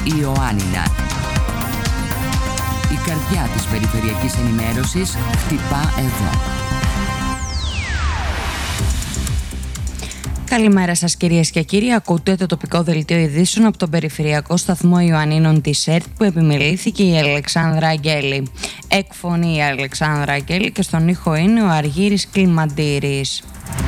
Ιωάννινα. Η καρδιά της περιφερειακής ενημέρωσης χτυπά εδώ. Καλημέρα σας κυρίες και κύριοι, ακούτε το τοπικό δελτίο ειδήσεων από τον περιφερειακό σταθμό Ιωαννίνων της ΕΡΤ που επιμελήθηκε η Αλεξάνδρα Αγγέλη. Εκφωνεί η Αλεξάνδρα Αγγέλη και στον ήχο είναι ο Αργύρης Κλιμαντήρης.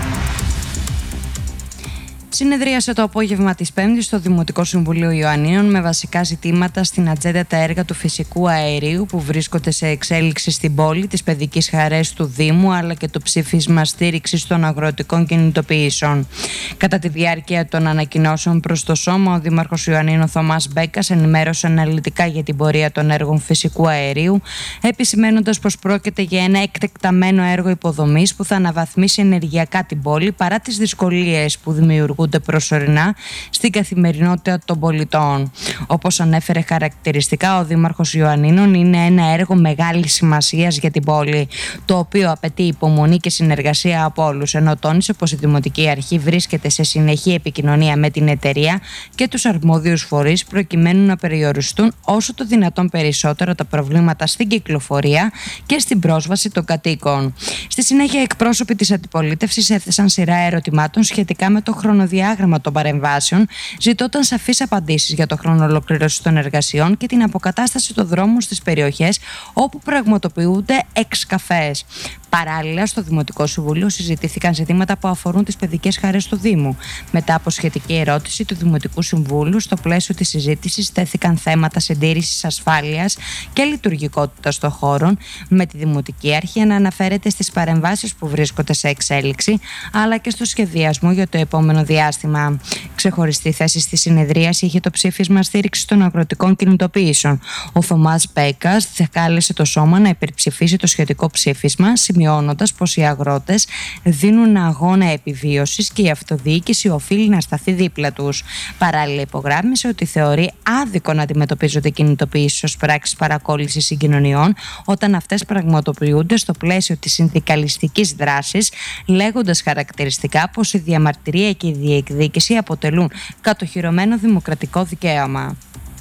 Συνεδρίασε το απόγευμα της Πέμπτης στο Δημοτικό Συμβουλίο Ιωαννίνων με βασικά ζητήματα στην ατζέντα τα έργα του φυσικού αερίου που βρίσκονται σε εξέλιξη στην πόλη, τις παιδικές χαρές του Δήμου αλλά και το ψήφισμα στήριξης των αγροτικών κινητοποιήσεων. Κατά τη διάρκεια των ανακοινώσεων προς το Σώμα, ο Δήμαρχος Ιωαννίνων Θωμάς Μπέκας ενημέρωσε αναλυτικά για την πορεία των έργων φυσικού αερίου, επισημαίνοντας πως πρόκειται για ένα εκτεκταμένο έργο υποδομής που θα αναβαθμίσει ενεργειακά την πόλη παρά τις δυσκολίες που δημιουργούνται προσωρινά στην καθημερινότητα των πολιτών. Όπως ανέφερε χαρακτηριστικά, ο Δήμαρχος Ιωαννίνων είναι ένα έργο μεγάλης σημασίας για την πόλη, το οποίο απαιτεί υπομονή και συνεργασία από όλους, ενώ τόνισε πως η Δημοτική Αρχή βρίσκεται σε συνεχή επικοινωνία με την εταιρεία και τους αρμόδιους φορείς προκειμένου να περιοριστούν όσο το δυνατόν περισσότερο τα προβλήματα στην κυκλοφορία και στην πρόσβαση των κατοίκων. Στη συνέχεια, εκπρόσωποι της αντιπολίτευσης έθεσαν σειρά ερωτημάτων σχετικά με το χρονοδιάγραμμα των παρεμβάσεων, ζητώταν σαφείς απαντήσεις για το χρόνο ολοκλήρωσης των εργασιών και την αποκατάσταση των δρόμων στις περιοχές όπου πραγματοποιούνται εξκαφές. Παράλληλα, στο Δημοτικό Συμβούλιο συζητήθηκαν ζητήματα που αφορούν τις παιδικές χαρές του Δήμου. Μετά από σχετική ερώτηση του Δημοτικού Συμβούλου, στο πλαίσιο της συζήτησης τέθηκαν θέματα συντήρησης ασφάλειας και λειτουργικότητας των χώρων, με τη Δημοτική Αρχή να αναφέρεται στις παρεμβάσεις που βρίσκονται σε εξέλιξη, αλλά και στο σχεδιασμό για το επόμενο διάστημα. Ξεχωριστή θέση στη συνεδρίαση είχε το ψήφισμα στήριξης των αγροτικών κινητοποιήσεων. Ο Θωμάς Μπέκας κάλεσε το Σώμα να υπερψηφίσει το σχετικό ψήφισμα, σημειώνοντας πως οι αγρότες δίνουν αγώνα επιβίωσης και η αυτοδιοίκηση οφείλει να σταθεί δίπλα τους. Παράλληλα, υπογράμμισε ότι θεωρεί άδικο να αντιμετωπίζονται κινητοποιήσεις ως πράξεις παρακόλλησης συγκοινωνιών όταν αυτές πραγματοποιούνται στο πλαίσιο της συνδικαλιστικής δράσης, λέγοντας χαρακτηριστικά πως η διαμαρτυρία και η διεκδίκηση αποτελούν κατοχυρωμένο δημοκρατικό δικαίωμα.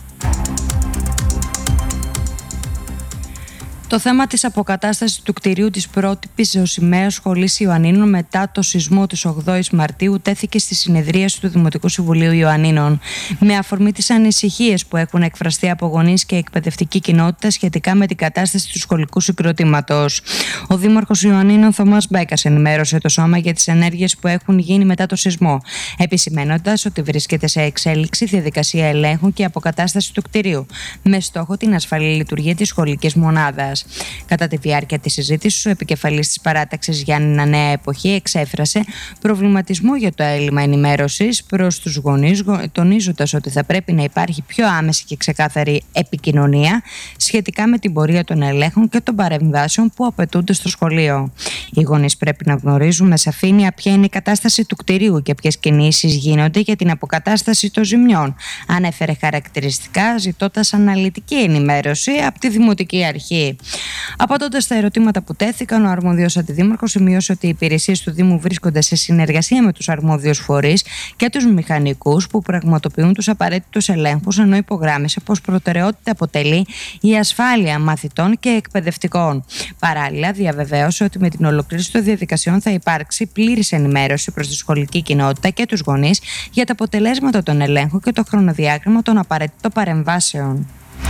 Το θέμα της αποκατάστασης του κτηρίου της πρότυπης Ζωσιμαίας Σχολής Ιωαννίνων μετά το σεισμό της 8ης Μαρτίου τέθηκε στη συνεδρίαση του Δημοτικού Συμβουλίου Ιωαννίνων. Με αφορμή τις ανησυχίες που έχουν εκφραστεί από γονείς και εκπαιδευτική κοινότητα σχετικά με την κατάσταση του σχολικού συγκροτήματος. Ο Δήμαρχος Ιωαννίνων Θωμάς Μπέκας ενημέρωσε το Σώμα για τις ενέργειες που έχουν γίνει μετά το σεισμό, επισημαίνοντας ότι βρίσκεται σε εξέλιξη διαδικασία ελέγχου και αποκατάσταση του κτηρίου, με στόχο την ασφαλή λειτουργία της σχολικής μονάδας. Κατά τη διάρκεια της συζήτησης, ο επικεφαλής της παράταξης Γιάννηνα Νέα Εποχή εξέφρασε προβληματισμό για το έλλειμμα ενημέρωσης προς τους γονείς, τονίζοντας ότι θα πρέπει να υπάρχει πιο άμεση και ξεκάθαρη επικοινωνία σχετικά με την πορεία των ελέγχων και των παρεμβάσεων που απαιτούνται στο σχολείο. Οι γονείς πρέπει να γνωρίζουν με σαφήνεια ποια είναι η κατάσταση του κτηρίου και ποιες κινήσεις γίνονται για την αποκατάσταση των ζημιών. Ανέφερε χαρακτηριστικά, ζητώντας αναλυτική ενημέρωση από τη Δημοτική Αρχή. Απαντώντας στα ερωτήματα που τέθηκαν, ο αρμόδιος αντιδήμαρχος σημείωσε ότι οι υπηρεσίες του Δήμου βρίσκονται σε συνεργασία με τους αρμόδιους φορείς και τους μηχανικούς που πραγματοποιούν τους απαραίτητους ελέγχους, ενώ υπογράμμισε πως προτεραιότητα αποτελεί η ασφάλεια μαθητών και εκπαιδευτικών. Παράλληλα, διαβεβαίωσε ότι με την ολοκλήρωση των διαδικασιών θα υπάρξει πλήρης ενημέρωση προς τη σχολική κοινότητα και τους γονείς για τα αποτελέσματα των ελέγχων και το χρονοδιάγραμμα των απαραίτητων παρεμβάσεων.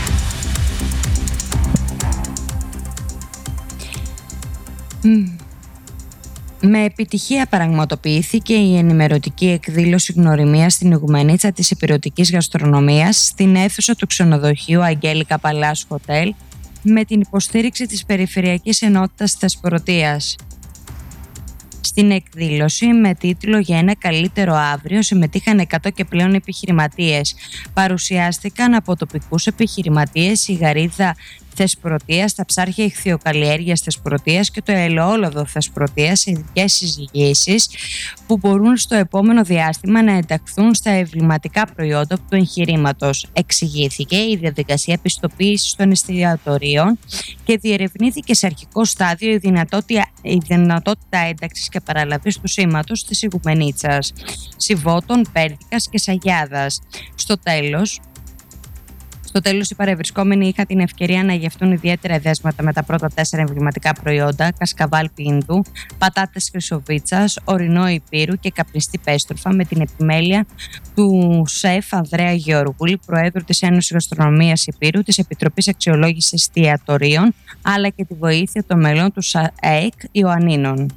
Με επιτυχία πραγματοποιήθηκε η ενημερωτική εκδήλωση γνωριμίας στην Ιγουμενίτσα της Ηπειρωτικής Γαστρονομίας στην αίθουσα του ξενοδοχείου Αγγέλικα Παλάς Χοτέλ με την υποστήριξη της Περιφερειακής Ενότητας Θεσπρωτείας. Στην εκδήλωση με τίτλο «Για ένα καλύτερο αύριο» συμμετείχαν 100 και πλέον επιχειρηματίες. Παρουσιάστηκαν από τοπικούς επιχειρηματίες η γαρίδα Θεσπρωτείας, τα ψάρια ηχθειοκαλλιέργειας Θεσπρωτείας και το ελαιόλαδο Θεσπρωτείας σε ειδικές συζυγήσεις που μπορούν στο επόμενο διάστημα να ενταχθούν στα εμβληματικά προϊόντα του εγχειρήματος. Εξηγήθηκε η διαδικασία πιστοποίησης των εστιατορίων και διερευνήθηκε σε αρχικό στάδιο η δυνατότητα ένταξης και παραλαβής του σήματος της Ιγουμενίτσας, Σιβώτων, Πέρδικας και Σαγιάδας. Στο τέλος, Στο τέλος, οι παρευρισκόμενοι είχαν την ευκαιρία να γευτούν ιδιαίτερα εδέσματα με τα πρώτα 4 εμβληματικά προϊόντα: κασκαβάλ πίνδου, πατάτες χρυσοβίτσας, ορεινό υπήρου και καπνιστή πέστροφα, με την επιμέλεια του σεφ Ανδρέα Γεωργούλη, Προέδρου της Ένωσης Γαστρονομίας Υπήρου, της Επιτροπής Αξιολόγησης Εστιατορίων, αλλά και τη βοήθεια των μελών του ΣΑΕΚ Ιωαννίνων.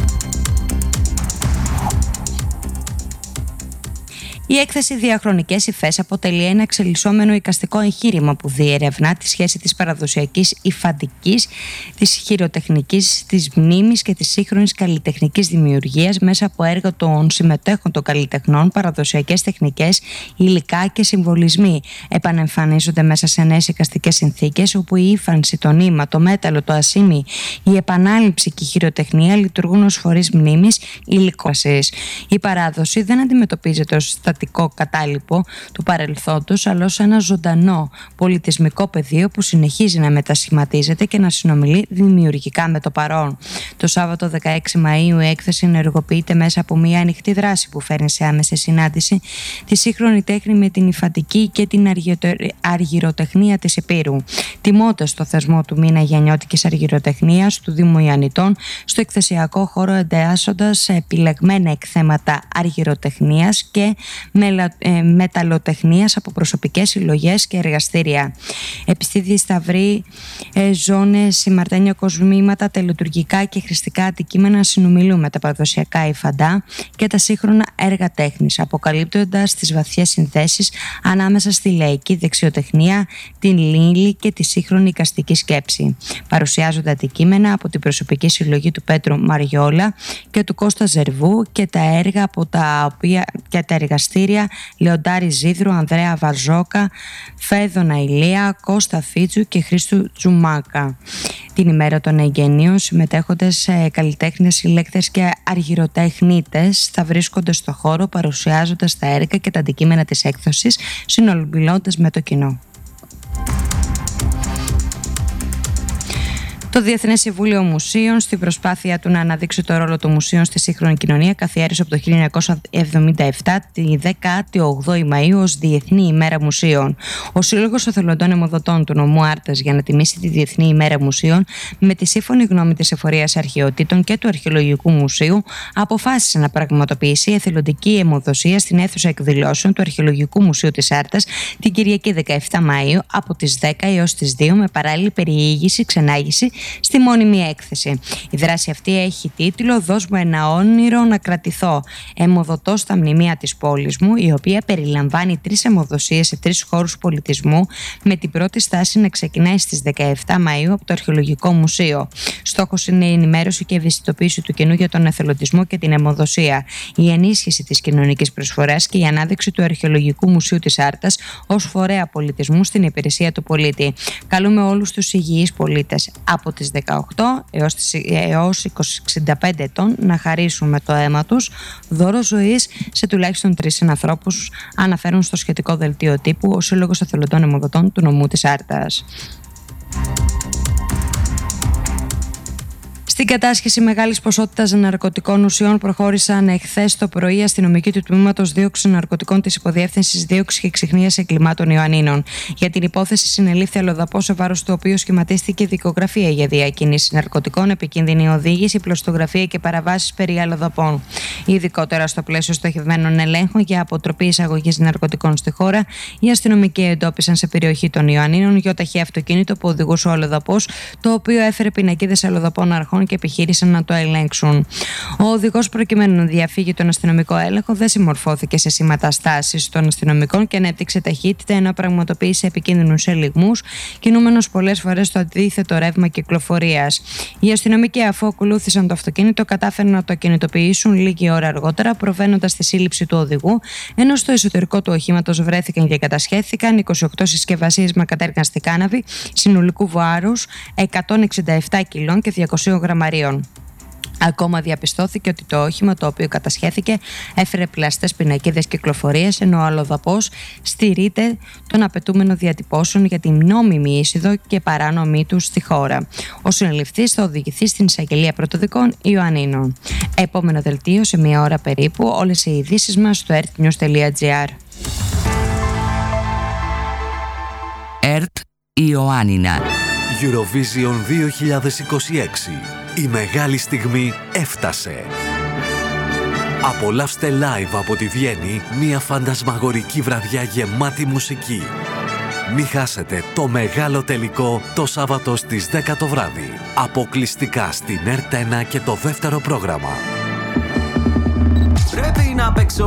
Η έκθεση Διαχρονικές Υφές αποτελεί ένα εξελισσόμενο εικαστικό εγχείρημα που διερευνά τη σχέση της παραδοσιακής υφαντικής, της χειροτεχνικής, της μνήμης και της σύγχρονης καλλιτεχνικής δημιουργίας μέσα από έργα των συμμετέχων των καλλιτεχνών. Παραδοσιακές τεχνικές, υλικά και συμβολισμοί επανεμφανίζονται μέσα σε νέες εικαστικές συνθήκες, όπου η ύφανση, το νήμα, το μέταλλο, το ασίμι, η επανάληψη και η χειροτεχνία λειτουργούν ως φορείς μνήμης υλικόσης. Η παράδοση δεν αντιμετωπίζεται ως στατικό κατάλοιπο του παρελθόντος, αλλά ως ένα ζωντανό πολιτισμικό πεδίο που συνεχίζει να μετασχηματίζεται και να συνομιλεί δημιουργικά με το παρόν. Το Σάββατο 16 Μαΐου η έκθεση ενεργοποιείται μέσα από μια ανοιχτή δράση που φέρνει σε άμεση συνάντηση τη σύγχρονη τέχνη με την υφαντική και την αργυροτεχνία της Epήρου. Τιμώντας το θεσμό του μήνα γεννιώτικης αργυροτεχνίας του Δήμου Ιαννητών στο εκθεσιακό χώρο, εντάσσοντας σε επιλεγμένα εκθέματα αργυροτεχνίας και μεταλλοτεχνίας από προσωπικές συλλογές και εργαστήρια. Επιστήδη σταυροί, ζώνες, συμμαρτένια κοσμήματα, τελετουργικά και χρηστικά αντικείμενα συνομιλούν με τα παραδοσιακά υφαντά και τα σύγχρονα έργα τέχνης, αποκαλύπτοντας τις βαθιές συνθέσεις ανάμεσα στη λαϊκή δεξιοτεχνία, την λύλη και τη σύγχρονη εικαστική σκέψη. Παρουσιάζονται αντικείμενα από την προσωπική συλλογή του Πέτρου Μαριόλα και του Κώστα Ζερβού και τα έργα από τα οποία και τα εργαστήρια Λεοντάρη Ζίδρου, Ανδρέα Βαρζόκα, Φέδωνα Ηλία, Κώστα Φίτσου και Χρήστου Τζουμάκα. Την ημέρα των εγγενείων, συμμετέχοντες καλλιτέχνες, συλλέκτες και αργυροτεχνίτες θα βρίσκονται στο χώρο, παρουσιάζοντας τα έργα και τα αντικείμενα της έκδοσης, συνομιλώντας με το κοινό. Το Διεθνές Συμβούλιο Μουσείων, στην προσπάθεια του να αναδείξει το ρόλο των μουσείων στη σύγχρονη κοινωνία, καθιέρωσε από το 1977 τη 18η Μαΐου ως Διεθνή ημέρα Μουσείων. Ο Σύλλογος Εθελοντών Αιμοδοτών του νομού Άρτας, για να τιμήσει τη Διεθνή ημέρα Μουσείων, με τη σύμφωνη γνώμη της Εφορίας Αρχαιοτήτων και του Αρχαιολογικού Μουσείου, αποφάσισε να πραγματοποιήσει εθελοντική αιμοδοσία στην αίθουσα εκδηλώσεων του Αρχαιολογικού Μουσείου της Άρτας την Κυριακή 17 Μαΐου από τις 10 έως τις 2, με παράλληλη περιήγηση, ξενάγηση στη μόνιμη έκθεση. Η δράση αυτή έχει τίτλο «Δώσ' μου ένα όνειρο να κρατηθώ. Αιμοδοτώ στα μνημεία της πόλης μου», η οποία περιλαμβάνει 3 αιμοδοσίες σε 3 χώρους πολιτισμού, με την πρώτη στάση να ξεκινάει στις 17 Μαΐου από το Αρχαιολογικό Μουσείο. Στόχος είναι η ενημέρωση και ευαισθητοποίηση του κοινού για τον εθελοντισμό και την αιμοδοσία, η ενίσχυση της κοινωνικής προσφοράς και η ανάδειξη του Αρχαιολογικού Μουσείου της Άρτας ως φορέα πολιτισμού στην υπηρεσία του πολίτη. Καλούμε όλους τους υγιείς πολίτες από τις 18 έως 65 ετών να χαρίσουν με το αίμα τους δώρο ζωής σε τουλάχιστον 3 ανθρώπους, αναφέρουν στο σχετικό δελτίο τύπου ο Σύλλογος Εθελοντών Αιμοδοτών του νομού της Άρτας. Στην κατάσχεση μεγάλης ποσότητας ναρκωτικών ουσιών προχώρησαν εχθές το πρωί αστυνομικοί του τμήματος δίωξης ναρκωτικών της Υποδιεύθυνσης Δίωξης και Ξιχνίας Εγκλημάτων Ιωαννίνων. Για την υπόθεση συνελήφθη αλλοδαπός, σε βάρος του οποίου σχηματίστηκε δικογραφία για διακίνηση ναρκωτικών, επικίνδυνη οδήγηση, πλωστογραφία και παραβάσεις περί αλλοδαπών. Ειδικότερα στο πλαίσιο στοχευμένων ελέγχων για αποτροπή εισαγωγής ναρκωτικών στη χώρα, οι αστυνομικοί εντόπισαν σε περιοχή των Ιωαννίνων γιοταχή αυτοκίνητο που οδηγούσε ο αλλοδαπός, το οποίο έφερε πινακίδες αλλοδαπών αρχών και επιχείρησαν να το ελέγξουν. Ο οδηγός, προκειμένου να διαφύγει τον αστυνομικό έλεγχο, δεν συμμορφώθηκε σε σήματα στάσης των αστυνομικών και ανέπτυξε ταχύτητα, ενώ πραγματοποίησε επικίνδυνους ελιγμούς, κινούμενος πολλές φορές στο αντίθετο ρεύμα κυκλοφορίας. Οι αστυνομικοί, αφού ακολούθησαν το αυτοκίνητο, κατάφεραν να το κινητοποιήσουν λίγη ώρα αργότερα, προβαίνοντας στη σύλληψη του οδηγού, ενώ στο εσωτερικό του οχήματος βρέθηκαν και κατασχέθηκαν 28 συσκευασίες με κατέργαστη κάναβη συνολικού βάρους 167 κιλών και 200 γραμμαρίων. Ακόμα διαπιστώθηκε ότι το όχημα το οποίο κατασχέθηκε έφερε πλαστές πινακίδες κυκλοφορίας, ενώ ο αλλοδαπός στηρείται των απαιτούμενων διατυπώσεων για την νόμιμη είσοδο και παράνομη του στη χώρα. Ο συνεληφθής θα οδηγηθεί στην εισαγγελία πρωτοδικών Ιωαννίνων. Επόμενο δελτίο σε 1 ώρα περίπου. Όλες οι ειδήσεις μας στο earthnews.gr. ΕΡΤ Ιωάννινα. Eurovision 2026. Η μεγάλη στιγμή έφτασε. Απολαύστε live από τη Βιέννη μια φαντασμαγορική βραδιά γεμάτη μουσική. Μη χάσετε το μεγάλο τελικό το Σάββατο στις 10 το βράδυ. Αποκλειστικά στην ΕΡΤ1 και το δεύτερο πρόγραμμα. Πρέπει να παίξω